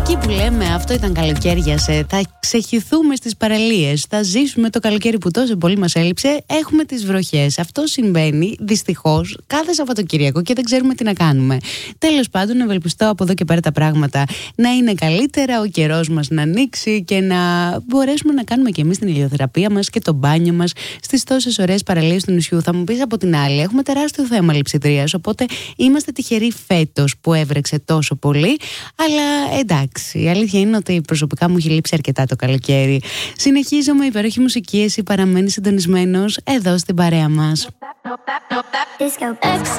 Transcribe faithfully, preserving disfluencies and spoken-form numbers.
Εκεί που λέμε αυτό ήταν καλοκαίριασε, θα ξεχυθούμε στις παραλίες, θα ζήσουμε το καλοκαίρι που τόσο πολύ μας έλειψε, έχουμε τις βροχές. Αυτό συμβαίνει δυστυχώς κάθε Σαββατοκύριακο και δεν ξέρουμε τι να κάνουμε. Τέλος πάντων, ευελπιστώ από εδώ και πέρα τα πράγματα να είναι καλύτερα, ο καιρός μας να ανοίξει και να μπορέσουμε να κάνουμε και εμείς την ηλιοθεραπεία μας και το μπάνιο μας στις τόσες ωραίες παραλίες του νησιού. Θα μου πεις από την άλλη, έχουμε τεράστιο θέμα λειψιδρίας, οπότε είμαστε τυχεροί φέτος που έβρεξε τόσο πολύ, αλλά εντάξει, η αλήθεια είναι ότι προσωπικά μου έχει λείψει αρκετά το καλοκαίρι. Συνεχίζω με υπέροχη μουσική, εσύ παραμένεις συντονισμένος εδώ στην παρέα μας.